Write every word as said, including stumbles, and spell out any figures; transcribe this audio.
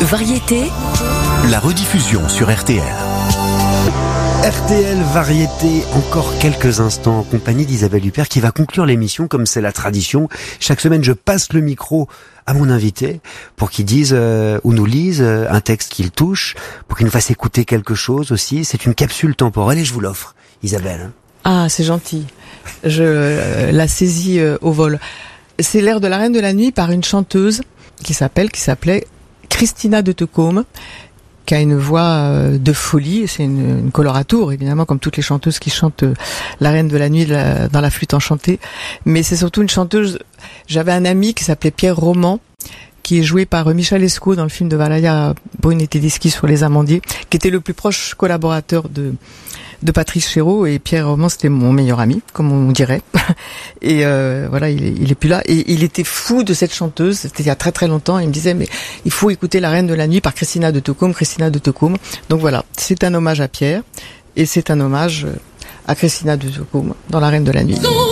Variété, la rediffusion sur R T L. R T L Variété, encore quelques instants en compagnie d'Isabelle Huppert qui va conclure l'émission comme c'est la tradition. Chaque semaine, je passe le micro à mon invité pour qu'il dise euh, ou nous lise euh, un texte qu'il touche, pour qu'il nous fasse écouter quelque chose aussi. C'est une capsule temporelle et je vous l'offre, Isabelle. Ah, c'est gentil. Je euh, la saisis euh, au vol. C'est l'air de la Reine de la Nuit par une chanteuse qui s'appelle, qui s'appelait Christina de Tecôme, qui a une voix de folie. C'est une, une coloratour, évidemment, comme toutes les chanteuses qui chantent la Reine de la Nuit de la, dans la flûte enchantée. Mais c'est surtout une chanteuse. J'avais un ami qui s'appelait Pierre Roman, qui est joué par Michel Escaut dans le film de Valaya Brune et Tedeschi sur les Amandiers, qui était le plus proche collaborateur de de Patrice Chéreau, et Pierre Roman c'était mon meilleur ami, comme on dirait. Et euh, voilà, il est, il est plus là. Et il était fou de cette chanteuse. C'était il y a très très longtemps. Il me disait mais il faut écouter La Reine de la Nuit par Christina de Tecôme, Christina de Tecôme. Donc voilà, c'est un hommage à Pierre et c'est un hommage à Christina de Tecôme dans La Reine de la Nuit.